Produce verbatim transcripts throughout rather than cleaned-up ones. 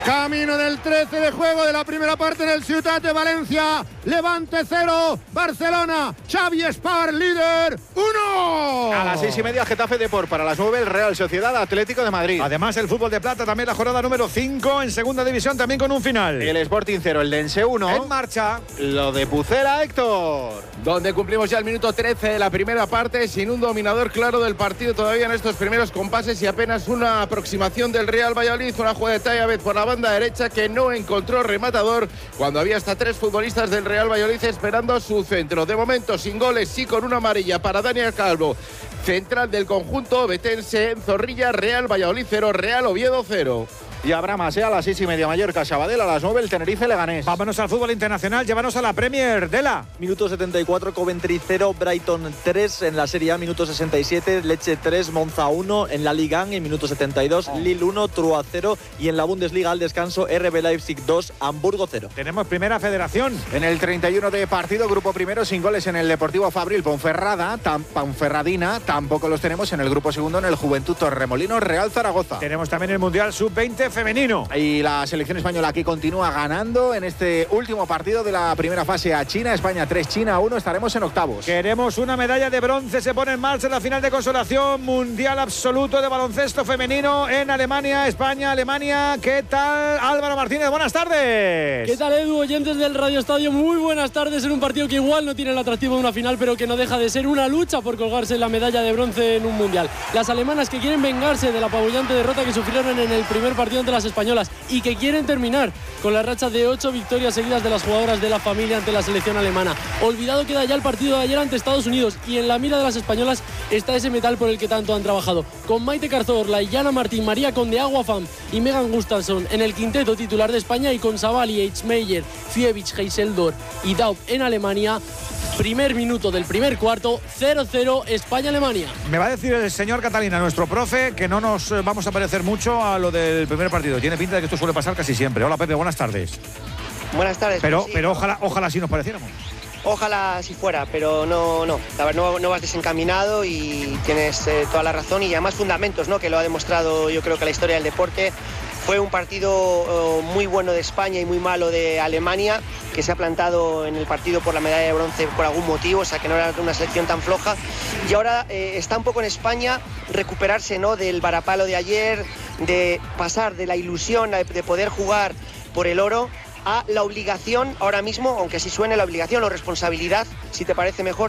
Camino del trece de juego de la primera parte en el Ciutat de Valencia. Levante cero, Barcelona, Xavi Espar, líder, uno. A las seis y media Getafe Depor, para las nueve el Real Sociedad Atlético de Madrid. Además el fútbol de plata también la jornada número cinco en segunda división también con un final. El Sporting cero, el Dense uno. En marcha. Lo de Pucela, Héctor. Donde cumplimos ya el minuto trece de la primera parte sin un dominador claro del partido todavía en estos primeros compases y apenas una aproximación del Real Valladolid, una jugada de Tayabet por la banda derecha que no encontró rematador cuando había hasta tres futbolistas del Real Valladolid esperando su centro. De momento sin goles, sí con una amarilla para Daniel Calvo, central del conjunto betense en Zorrilla. Real Valladolid cero, Real Oviedo cero. Y habrá más, ¿eh? A las seis y media Mallorca Sabadell, a las nueve el Tenerife Leganés. Vámonos al fútbol internacional, llévanos a la Premier, Dela. Minuto setenta y cuatro, Coventry cero, Brighton tres. En la Serie A, minuto sesenta y siete, Lecce tres, Monza uno. En la Liga en minuto setenta y dos, oh. Lille uno, Troyes cero. Y en la Bundesliga al descanso, R B Leipzig dos, Hamburgo cero. Tenemos primera federación. En el treinta y uno de partido, grupo primero sin goles en el Deportivo Fabril Ponferrada, tam, Ponferradina. Tampoco los tenemos en el grupo segundo en el Juventud Torremolinos Real Zaragoza. Tenemos también el Mundial sub veinte femenino. Y la selección española aquí continúa ganando en este último partido de la primera fase a China. España tres, China uno. Estaremos en octavos. Queremos una medalla de bronce. Se pone en marcha la final de consolación mundial absoluto de baloncesto femenino en Alemania, España, Alemania. ¿Qué tal, Álvaro Martínez? Buenas tardes. ¿Qué tal, Edu? Oyentes del Radio Estadio, muy buenas tardes en un partido que igual no tiene el atractivo de una final, pero que no deja de ser una lucha por colgarse la medalla de bronce en un mundial. Las alemanas que quieren vengarse de la apabullante derrota que sufrieron en el primer partido ante las españolas y que quieren terminar con la racha de ocho victorias seguidas de las jugadoras de la familia ante la selección alemana. Olvidado queda ya el partido de ayer ante Estados Unidos y en la mira de las españolas está ese metal por el que tanto han trabajado. Con Maite Cazorla, Yana Martín, María Conde, Aguafam y Megan Gustafsson en el quinteto titular de España y con Savali, Eichmeyer, Fievich, Heiseldor y Daub en Alemania. Primer minuto del primer cuarto, cero cero España-Alemania. Me va a decir el señor Catalina, nuestro profe, que no nos vamos a parecer mucho a lo del primer partido. Tiene pinta de que esto suele pasar casi siempre. Hola, Pepe, buenas tardes. Buenas tardes. Pero, sí, pero ojalá, ojalá sí nos pareciéramos. Ojalá si fuera, pero no, no. A ver, no, no vas desencaminado y tienes eh, toda la razón y además fundamentos, ¿no? Que lo ha demostrado, yo creo que la historia del deporte. Fue un partido uh, muy bueno de España y muy malo de Alemania, que se ha plantado en el partido por la medalla de bronce por algún motivo, o sea que no era una selección tan floja. Y ahora eh, está un poco en España recuperarse, ¿no? Del varapalo de ayer, de pasar de la ilusión de poder jugar por el oro a la obligación ahora mismo, aunque así suene la obligación o responsabilidad, si te parece mejor,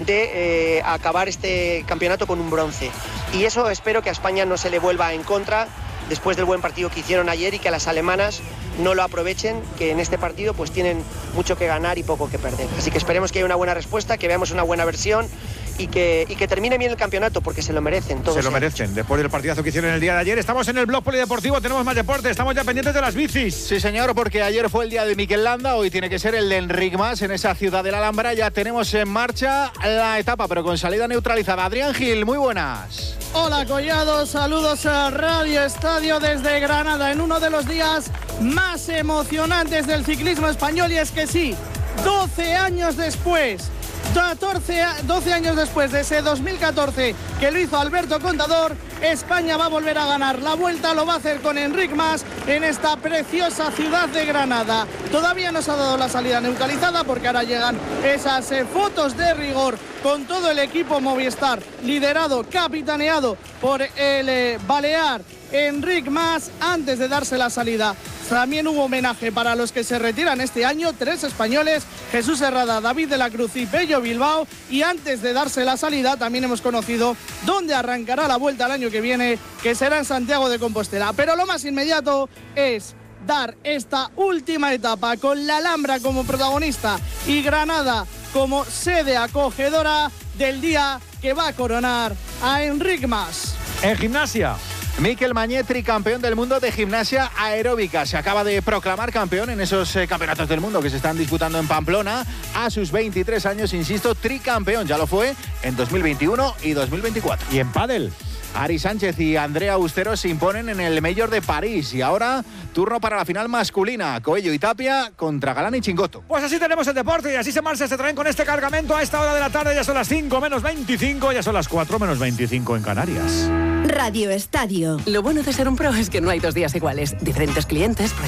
de eh, acabar este campeonato con un bronce. Y eso espero que a España no se le vuelva en contra después del buen partido que hicieron ayer y que las alemanas no lo aprovechen, que en este partido pues tienen mucho que ganar y poco que perder. Así que esperemos que haya una buena respuesta, que veamos una buena versión y que, y que termine bien el campeonato, porque se lo merecen todos. Se lo merecen, ellos. Después del partidazo que hicieron el día de ayer. Estamos en el blog polideportivo, tenemos más deporte, estamos ya pendientes de las bicis. Sí, señor, porque ayer fue el día de Mikel Landa, hoy tiene que ser el de Enric Mas en esa ciudad de la Alhambra. Ya tenemos en marcha la etapa, pero con salida neutralizada. Adrián Gil, muy buenas. Hola, Collado, saludos a Radio Estadio desde Granada en uno de los días más emocionantes del ciclismo español, y es que sí, doce años después, catorce, doce años después de ese dos mil catorce que lo hizo Alberto Contador, España va a volver a ganar la Vuelta, lo va a hacer con Enric Mas en esta preciosa ciudad de Granada. Todavía no se ha dado la salida neutralizada porque ahora llegan esas eh, fotos de rigor con todo el equipo Movistar, liderado, capitaneado por el eh, balear Enric Mas, antes de darse la salida. También hubo homenaje para los que se retiran este año, tres españoles, Jesús Herrada, David de la Cruz y Pello Bilbao, y antes de darse la salida también hemos conocido dónde arrancará la Vuelta el año que viene, que será en Santiago de Compostela. Pero lo más inmediato es dar esta última etapa con la Alhambra como protagonista y Granada como sede acogedora del día que va a coronar a Enric Mas. En gimnasia, Mikel Mañetri, campeón del mundo de gimnasia aeróbica. Se acaba de proclamar campeón en esos eh, campeonatos del mundo que se están disputando en Pamplona. A sus veintitrés años, insisto, tricampeón. Ya lo fue en dos mil veintiuno y dos mil veinticuatro. Y en pádel, Ari Sánchez y Andrea Austero se imponen en el Major de París. Y ahora, turno para la final masculina. Coello y Tapia contra Galán y Chingoto. Pues así tenemos el deporte y así se marcha, se traen con este cargamento a esta hora de la tarde. Ya son las cinco menos veinticinco, ya son las cuatro menos veinticinco en Canarias. Radio Estadio. Lo bueno de ser un pro es que no hay dos días iguales. Diferentes clientes,